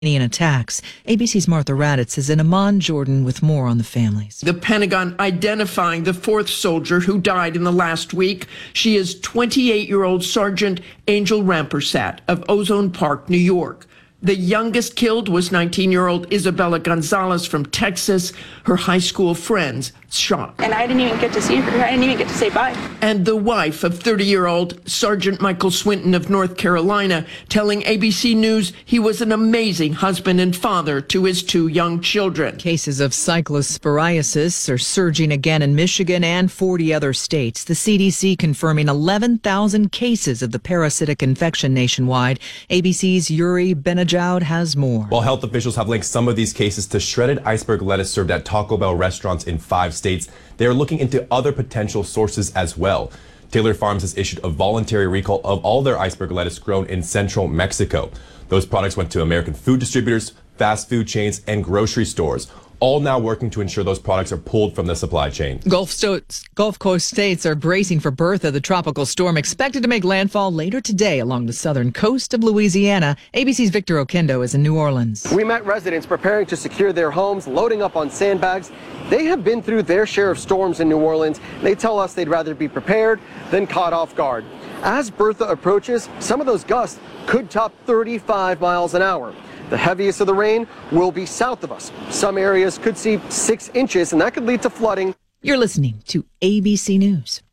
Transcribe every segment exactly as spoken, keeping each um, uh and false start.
attacks. A B C's Martha Raddatz is in Amman, Jordan, with more on the families. The Pentagon identifying the fourth soldier who died in the last week. She is twenty-eight-year-old Sergeant Angel Rampersat of Ozone Park, New York. The youngest killed was nineteen-year-old Isabella Gonzalez from Texas. Her high school friends shot. And I didn't even get to see her. I didn't even get to say bye. And the wife of thirty-year-old Sergeant Michael Swinton of North Carolina telling A B C News he was an amazing husband and father to his two young children. Cases of cyclosporiasis are surging again in Michigan and forty other states. The C D C confirming eleven thousand cases of the parasitic infection nationwide. A B C's Yuri Benajoud has more. While health officials have linked some of these cases to shredded iceberg lettuce served at Taco Bell restaurants in five states, they are looking into other potential sources as well. Taylor Farms has issued a voluntary recall of all their iceberg lettuce grown in central Mexico. Those products went to American food distributors, fast food chains, and grocery stores, all now working to ensure those products are pulled from the supply chain. Gulf, Sto- Gulf Coast states are bracing for Bertha, the tropical storm expected to make landfall later today along the southern coast of Louisiana. A B C's Victor Oquendo is in New Orleans. We met residents preparing to secure their homes, loading up on sandbags. They have been through their share of storms in New Orleans. They tell us they'd rather be prepared than caught off guard. As Bertha approaches, some of those gusts could top thirty-five miles an hour. The heaviest of the rain will be south of us. Some areas could see six inches, and that could lead to flooding. You're listening to A B C News.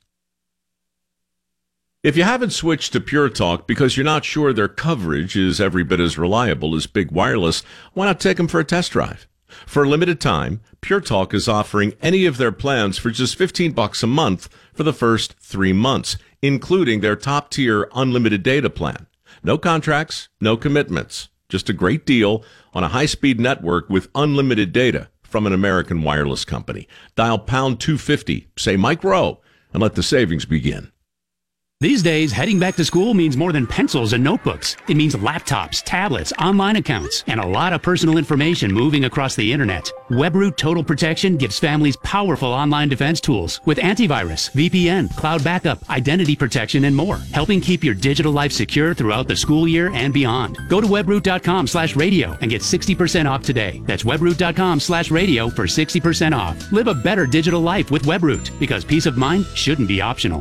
If you haven't switched to Pure Talk because you're not sure their coverage is every bit as reliable as Big Wireless, why not take them for a test drive? For a limited time, Pure Talk is offering any of their plans for just fifteen bucks a month for the first three months, including their top-tier unlimited data plan. No contracts, no commitments. Just a great deal on a high-speed network with unlimited data from an American wireless company. Dial pound two fifty, say Mike Rowe, and let the savings begin. These days, heading back to school means more than pencils and notebooks. It means laptops, tablets, online accounts, and a lot of personal information moving across the internet. Webroot Total Protection gives families powerful online defense tools with antivirus, V P N, cloud backup, identity protection, and more, helping keep your digital life secure throughout the school year and beyond. Go to webroot.com slash radio and get sixty percent off today. That's webroot.com slash radio for sixty percent off. Live a better digital life with Webroot, because peace of mind shouldn't be optional.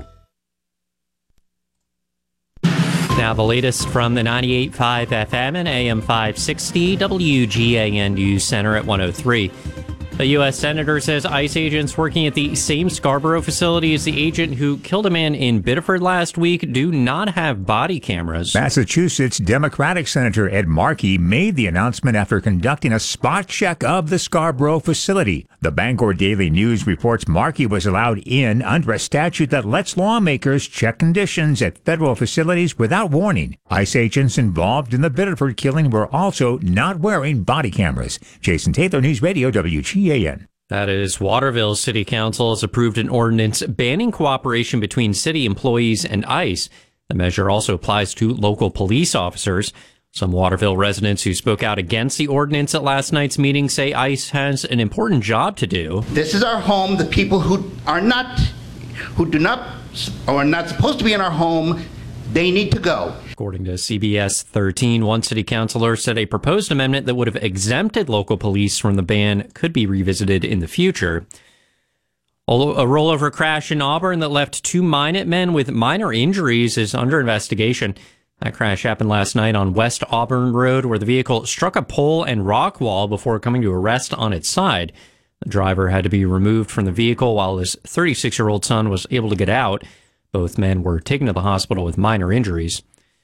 Now the latest from the ninety-eight point five F M and A M five sixty W G A N News Center at one oh three. A U S senator says ICE agents working at the same Scarborough facility as the agent who killed a man in Biddeford last week do not have body cameras. Massachusetts Democratic Senator Ed Markey made the announcement after conducting a spot check of the Scarborough facility. The Bangor Daily News reports Markey was allowed in under a statute that lets lawmakers check conditions at federal facilities without warning. ICE agents involved in the Biddeford killing were also not wearing body cameras. Jason Taylor, News Radio, W G A N. That is, Waterville City Council has approved an ordinance banning cooperation between city employees and ICE. The measure also applies to local police officers. Some Waterville residents who spoke out against the ordinance at last night's meeting say ICE has an important job to do. This is our home. The people who are not, who do not, or are not supposed to be in our home, they need to go. According to C B S thirteen, one city councilor said a proposed amendment that would have exempted local police from the ban could be revisited in the future. Although a rollover crash in Auburn that left two Minutemen with minor injuries is under investigation. That crash happened last night on West Auburn Road, where the vehicle struck a pole and rock wall before coming to a rest on its side. The driver had to be removed from the vehicle while his thirty-six-year-old son was able to get out. Both men were taken to the hospital with minor injuries.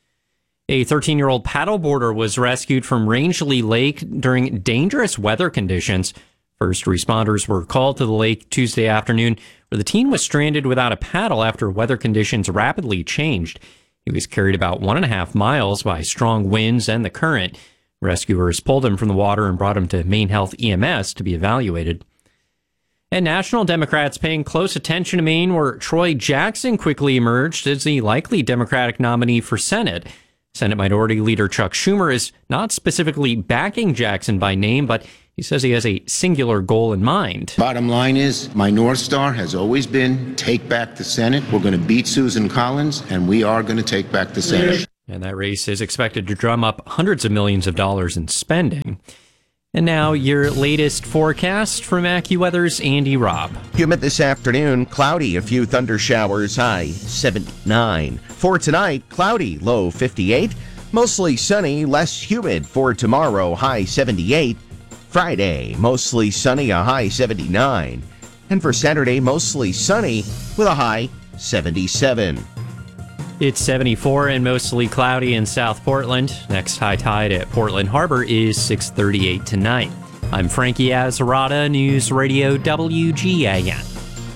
A thirteen-year-old paddleboarder was rescued from Rangeley Lake during dangerous weather conditions. First responders were called to the lake Tuesday afternoon, where the teen was stranded without a paddle after weather conditions rapidly changed. He was carried about one and a half miles by strong winds and the current. Rescuers pulled him from the water and brought him to Maine Health E M S to be evaluated. And national Democrats paying close attention to Maine, where Troy Jackson quickly emerged as the likely Democratic nominee for Senate. Senate Minority Leader Chuck Schumer is not specifically backing Jackson by name, but he says he has a singular goal in mind. Bottom line is, my North Star has always been take back the Senate. We're going to beat Susan Collins, and we are going to take back the Senate. And that race is expected to drum up hundreds of millions of dollars in spending. And now your latest forecast from AccuWeather's Andy Robb. Humid this afternoon, cloudy, a few thunder showers, high seventy-nine. For tonight, cloudy, low fifty-eight. Mostly sunny, less humid. For tomorrow, high seventy-eight. Friday, mostly sunny, a high seventy-nine. And for Saturday, mostly sunny with a high seventy-seven. It's seventy-four and mostly cloudy in South Portland. Next high tide at Portland Harbor is six thirty-eight tonight. I'm Frankie Azarada, News Radio W G A N.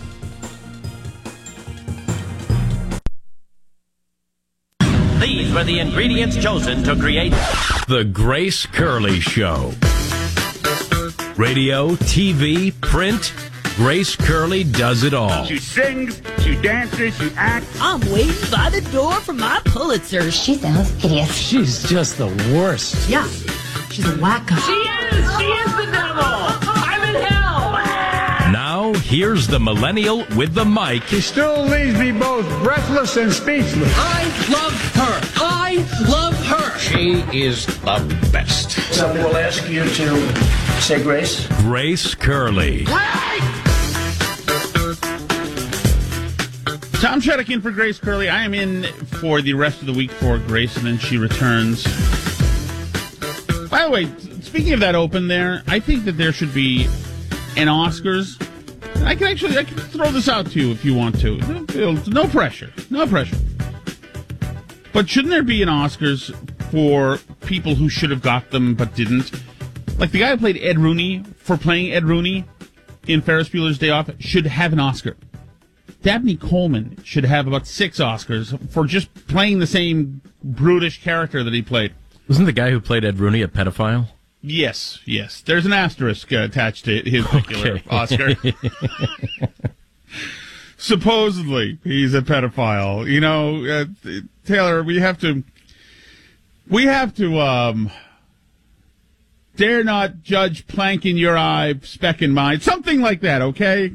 These were the ingredients chosen to create The Grace Curley Show. Radio, T V, print, Grace Curley does it all. She sings, she dances, she acts. I'm waiting by the door for my Pulitzer. She sounds hideous. She's just the worst. Yeah, she's a wacko. She is! She is the devil! I'm in hell! Now, here's the millennial with the mic. She still leaves me both breathless and speechless. I love her! I love her! She is the best. Somebody will ask you to say grace. Grace Curley. Tom Shattuck in for Grace Curley. I am in for the rest of the week for Grace, and then she returns. By the way, speaking of that open there, I think that there should be an Oscars. I can actually I can throw this out to you if you want to. No, no pressure. No pressure. But shouldn't there be an Oscars for people who should have got them but didn't? Like the guy who played Ed Rooney, for playing Ed Rooney in Ferris Bueller's Day Off, should have an Oscar. Dabney Coleman should have about six Oscars for just playing the same brutish character that he played. Wasn't the guy who played Ed Rooney a pedophile? Yes, yes. There's an asterisk uh, attached to his particular okay. Oscar. Supposedly, he's a pedophile. You know, uh, Taylor, we have to, we have to, um, dare not judge plank in your eye, speck in mine. Something like that, okay?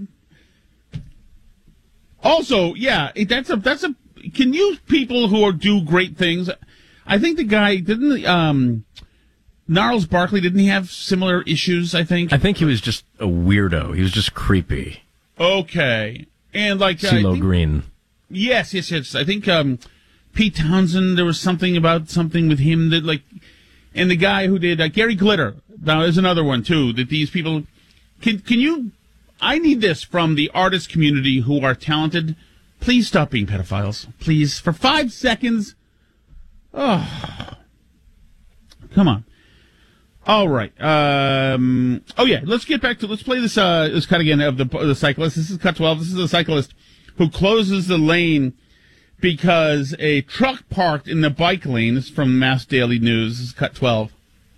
Also, yeah, that's a, that's a, can you people who are, do great things, I think the guy, didn't, um, Gnarls Barkley, didn't he have similar issues, I think? I think he was just a weirdo. He was just creepy. Okay. And like, CeeLo think, Green. Yes, yes, yes. I think, um, Pete Townsend, there was something about something with him that, like, and the guy who did, uh, Gary Glitter, now there's another one too, that these people, can, can you, I need this from the artist community who are talented. Please stop being pedophiles. Please. For five seconds. Oh. Come on. All right. Um, oh, yeah. Let's get back to, let's play this, uh, this cut again of the, the cyclist. This is cut twelve. This is a cyclist who closes the lane because a truck parked in the bike lane. This is from Mass Daily News. This is cut twelve.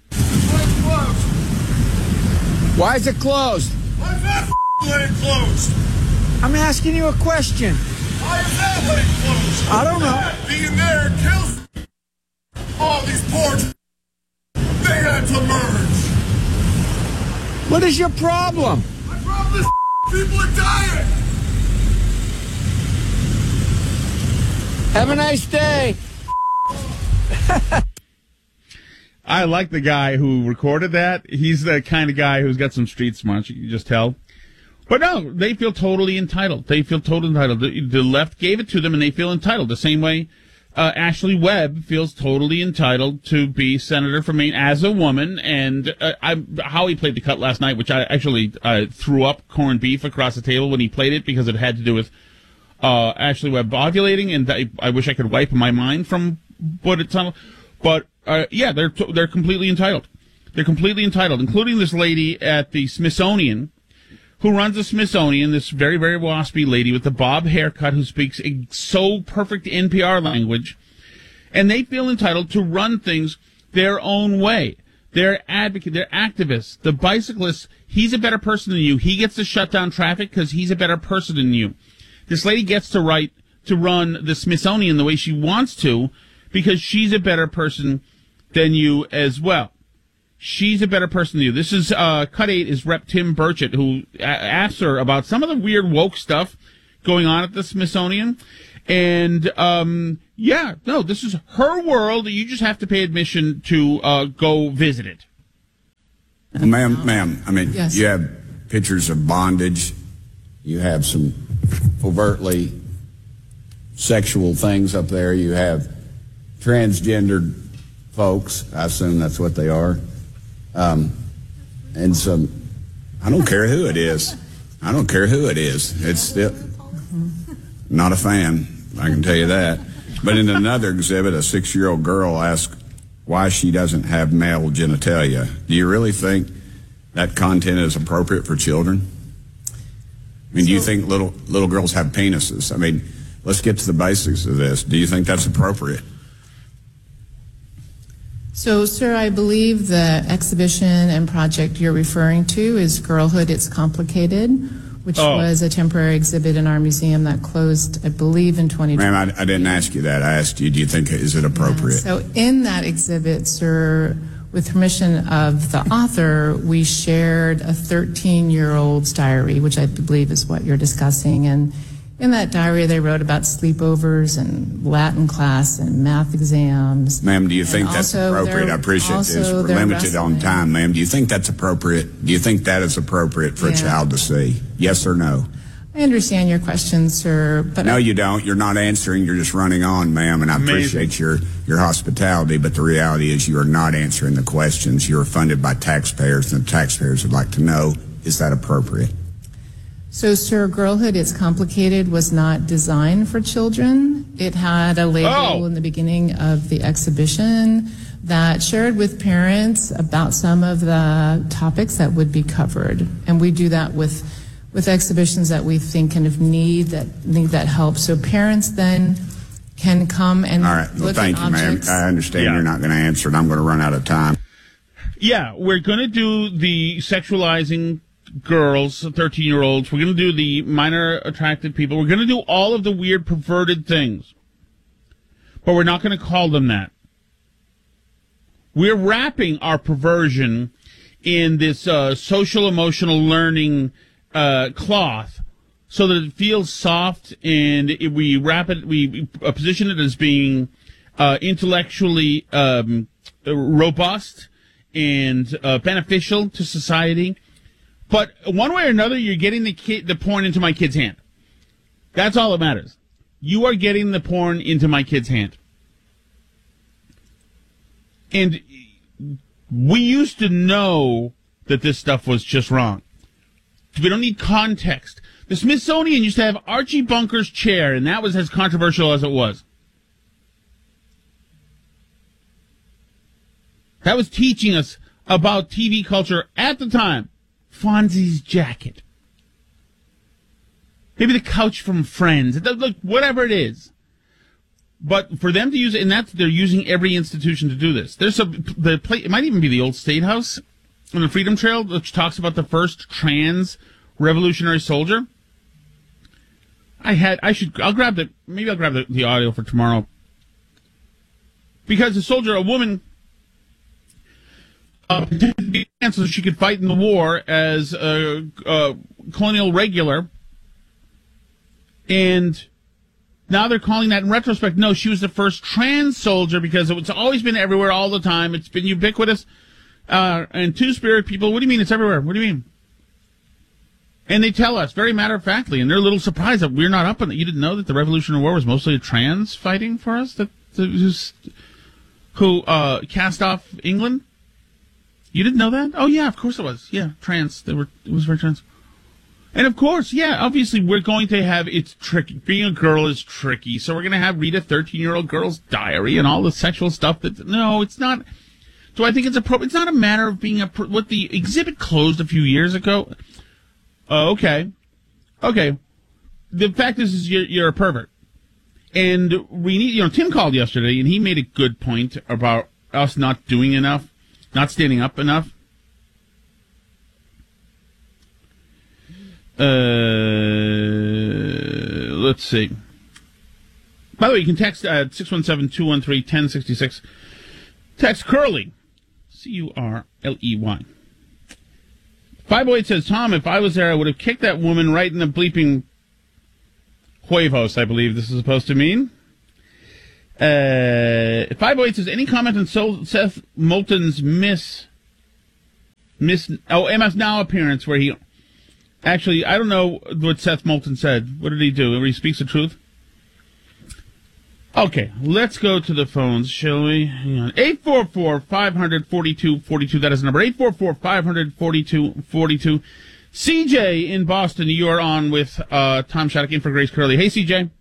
Why is it closed? Why is that lane closed? I'm asking you a question. Why is that lane closed? I don't know. Being there kills all these poor. They had to merge. What is your problem? My problem is people are dying. Have a nice day. I like the guy who recorded that. He's the kind of guy who's got some street smarts, you can just tell. But no, they feel totally entitled. They feel totally entitled. The, the left gave it to them, and they feel entitled. The same way uh, Ashley Webb feels totally entitled to be senator from Maine as a woman. And uh, I, how he played the cut last night, which I actually uh, threw up corned beef across the table when he played it because it had to do with uh, Ashley Webb ovulating, and I, I wish I could wipe my mind from what it's on. But uh, yeah, they're t- they're completely entitled. They're completely entitled, including this lady at the Smithsonian, who runs the Smithsonian, this very, very waspy lady with the bob haircut who speaks a, so perfect N P R language, and they feel entitled to run things their own way. They're advocates, they're activists. The bicyclist, he's a better person than you. He gets to shut down traffic because he's a better person than you. This lady gets to write, to run the Smithsonian the way she wants to because she's a better person than you as well. She's a better person than you. This is, uh, Cut eight is Rep Tim Burchett, who a- asks her about some of the weird woke stuff going on at the Smithsonian. And, um, Yeah, no, this is her world. You just have to pay admission to uh, go visit it. Well, ma'am, ma'am, I mean, Yes. you have pictures of bondage. You have some overtly sexual things up there. You have transgendered folks. I assume that's what they are. Um, and some, I don't care who it is. I don't care who it is. It's still not a fan, I can tell you that. But in another exhibit, a six-year-old girl asked why she doesn't have male genitalia. Do you really think that content is appropriate for children? I mean, do you think little little girls have penises? I mean, let's get to the basics of this. Do you think that's appropriate? So, sir, I believe the exhibition and project you're referring to is Girlhood, It's Complicated, which Oh. was a temporary exhibit in our museum that closed, I believe, in twenty twenty. Ma'am, I, I didn't ask you that. I asked you, do you think, is it appropriate? So in that exhibit, sir, with permission of the author, we shared a thirteen-year-old's diary, which I believe is what you're discussing. And in that diary, they wrote about sleepovers and Latin class and math exams. Ma'am, do you think And that's also appropriate? they're- I appreciate this. also We're they're limited on time, ma'am. Do you think that's appropriate? Do you think that is appropriate for a Yeah. child to see? Yes or no? I understand your question, sir, but No, you don't. You're not answering. You're just running on, ma'am, and I Amazing. appreciate your, your hospitality, but the reality is you are not answering the questions. You are funded by taxpayers, and the taxpayers would like to know, is that appropriate? So, sir, Girlhood, It's Complicated was not designed for children. It had a label Oh. in the beginning of the exhibition that shared with parents about some of the topics that would be covered. And we do that with with exhibitions that we think kind of need that need that help. So parents then can come and All right. Well, look thank at you, ma'am. objects. I understand you're not going to answer, and I'm going to run out of time. Yeah, we're going to do the sexualizing girls, thirteen-year-olds. We're going to do the minor attracted people. We're going to do all of the weird perverted things. But we're not going to call them that. We're wrapping our perversion in this uh, social emotional learning uh, cloth so that it feels soft, and it, we wrap it, we uh, position it as being uh, intellectually um, robust and uh, beneficial to society. But one way or another, you're getting the kid, the porn into my kid's hand. That's all that matters. You are getting the porn into my kid's hand. And we used to know that this stuff was just wrong. We don't need context. The Smithsonian used to have Archie Bunker's chair, and that was as controversial as it was. That was teaching us about T V culture at the time. Fonzie's jacket. Maybe the couch from Friends. It does, look, whatever it is. But for them to use it, and that's, they're using every institution to do this. There's a, the play, it might even be the old State House on the Freedom Trail, which talks about the first trans revolutionary soldier. I had, I should, I'll grab the, maybe I'll grab the, the audio for tomorrow. Because a soldier, a woman, uh, so she could fight in the war as a, a colonial regular. And now they're calling that in retrospect. No, she was the first trans soldier because it's always been everywhere all the time. It's been ubiquitous. Uh, and Two-Spirit people, what do you mean it's everywhere? What do you mean? And they tell us very matter-of-factly, and they're a little surprised that we're not up on it. You didn't know that the Revolutionary War was mostly trans fighting for us? That, that who's, who uh, cast off England? You didn't know that? Oh, yeah, of course it was. Yeah, trans. They were. It was very trans. And of course, yeah, obviously we're going to have, it's tricky. Being a girl is tricky. So we're going to have read a thirteen-year-old girl's diary and all the sexual stuff that, no, it's not. So I think it's a, pro, it's not a matter of being a, what the exhibit closed a few years ago. Oh, uh, okay. Okay. The fact is, is you're, you're a pervert. And we need, you know, Tim called yesterday and he made a good point about us not doing enough, not standing up enough. Uh, let's see. By the way, you can text at six one seven, two one three, one zero six six. Text Curly. C U R L E Y. five oh eight says, Tom, if I was there, I would have kicked that woman right in the bleeping huevos, I believe this is supposed to mean. Uh, five oh eight says, any comment on so- Seth Moulton's miss, miss, oh, M F Now appearance where he, actually, I don't know what Seth Moulton said. What did he do? Where he speaks the truth? Okay, let's go to the phones, shall we? Hang on. eight four four, five hundred, forty-two forty-two. That is the number. eight four four, five hundred, forty-two forty-two. C J in Boston, you're on with uh, Tom Shattuck in for Grace Curley. Hey, C J.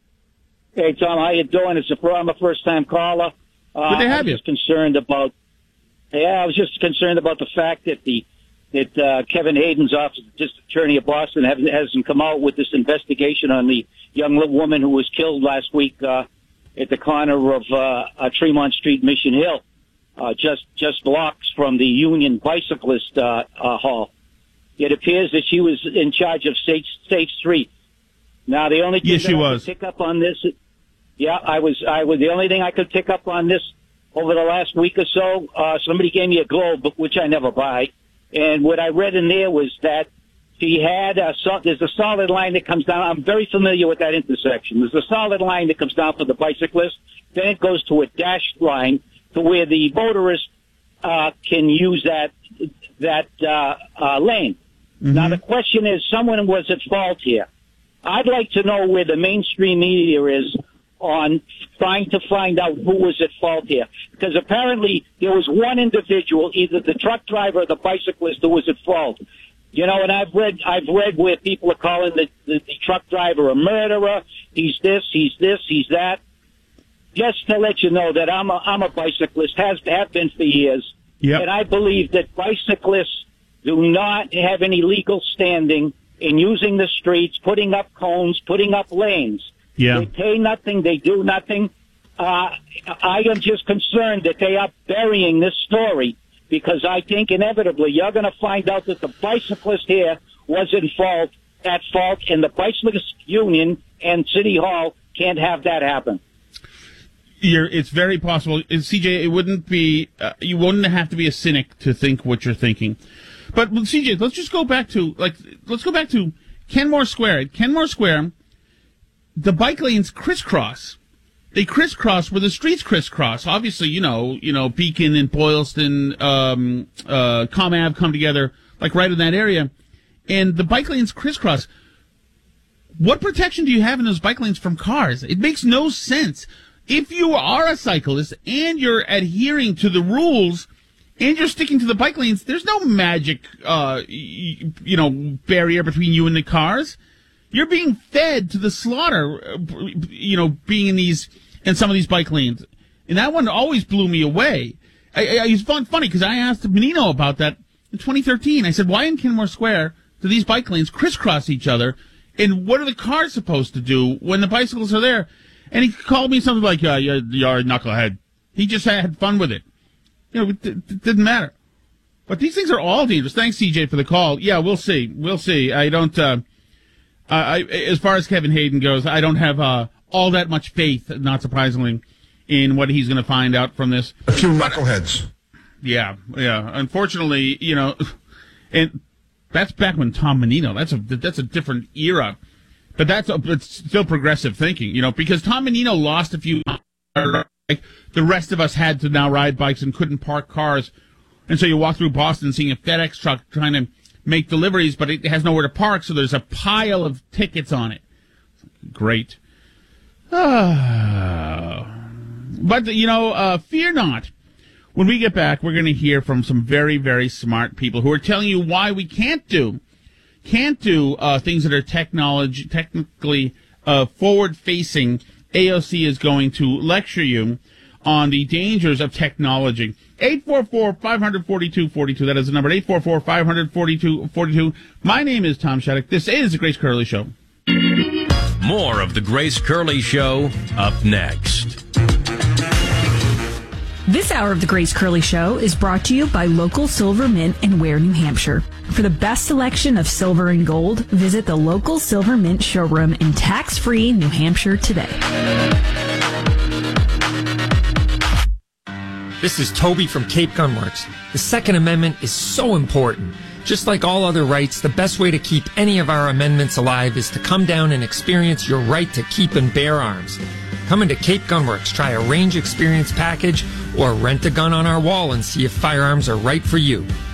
Hey, Tom, how you doing? It's a, I'm a first-time caller. Uh, Good to have I was you. just concerned about, yeah, I was just concerned about the fact that the that uh, Kevin Hayden's office, the district attorney of Boston, hasn't, hasn't come out with this investigation on the young woman who was killed last week uh, at the corner of uh, uh, Tremont Street, Mission Hill, uh, just just blocks from the Union Bicyclist uh, uh, Hall. It appears that she was in charge of Safe, safe Street. Now, the only thing Yes, that she I was. could pick up on this, yeah, I was, I was the only thing I could pick up on this over the last week or so. Uh, somebody gave me a Globe, which I never buy, and what I read in there was that she had a, so, there's a solid line that comes down. I'm very familiar with that intersection. There's a solid line that comes down for the bicyclist. Then it goes to a dashed line to where the motorist uh, can use that that uh, uh, lane. Mm-hmm. Now the question is, someone was at fault here. I'd like to know where the mainstream media is on trying to find out who was at fault here, because apparently there was one individual, either the truck driver or the bicyclist, who was at fault. You know, and I've read, I've read where people are calling the, the, the truck driver a murderer. He's this, he's this, he's that. Just to let you know that I'm a, I'm a bicyclist, has have been for years. Yep. And I believe that bicyclists do not have any legal standing in using the streets, putting up cones, putting up lanes. Yeah. They pay nothing, they do nothing. Uh, I am just concerned that they are burying this story, because I think inevitably you're going to find out that the bicyclist here was in fault, at fault, and the bicyclist union and City Hall can't have that happen. You're, it's very possible. C J, it wouldn't be, uh, you wouldn't have to be a cynic to think what you're thinking. But, C J, let's just go back to, like, let's go back to Kenmore Square. At Kenmore Square, the bike lanes crisscross. They crisscross where the streets crisscross. Obviously, you know, you know, Beacon and Boylston, um, uh, Com Ave come together, like, right in that area. And the bike lanes crisscross. What protection do you have in those bike lanes from cars? It makes no sense. If you are a cyclist and you're adhering to the rules and you're sticking to the bike lanes, there's no magic, uh, you, you know, barrier between you and the cars. You're being fed to the slaughter, you know, being in these, in some of these bike lanes. And that one always blew me away. I, I, it's fun, funny because I asked Menino about that in twenty thirteen. I said, why in Kenmore Square do these bike lanes crisscross each other? And what are the cars supposed to do when the bicycles are there? And he called me something like, uh, you're, you're a knucklehead. He just had fun with it. You know, it, it didn't matter. But these things are all dangerous. Thanks, C J, for the call. Yeah, we'll see. We'll see. I don't, uh, I, as far as Kevin Hayden goes, I don't have, uh, all that much faith, not surprisingly, in what he's going to find out from this. A few knuckleheads. Yeah, yeah. Unfortunately, you know, and that's back when Tom Menino, that's a, that's a different era. But that's a, it's still progressive thinking, you know, because Tom Menino lost a few, like the rest of us had to now ride bikes and couldn't park cars. And so you walk through Boston seeing a FedEx truck trying to make deliveries, but it has nowhere to park, so there's a pile of tickets on it. Great. Uh, but, you know, uh, fear not. When we get back, we're going to hear from some very, very smart people who are telling you why we can't do can't do uh, things that are technology, technically uh, forward-facing. A O C is going to lecture you on the dangers of technology. eight four four, five four two, four two. That is the number, eight four four, five four two, four two. My name is Tom Shattuck. This is The Grace Curley Show. More of The Grace Curley Show up next. This hour of The Grace Curley Show is brought to you by local Silver Mint in Ware, New Hampshire. For the best selection of silver and gold, visit the local Silver Mint showroom in tax-free New Hampshire today. This is Toby from Cape Gunworks. The Second Amendment is so important. Just like all other rights, the best way to keep any of our amendments alive is to come down and experience your right to keep and bear arms. Come into Cape Gunworks, try a range experience package, or rent a gun on our wall and see if firearms are right for you.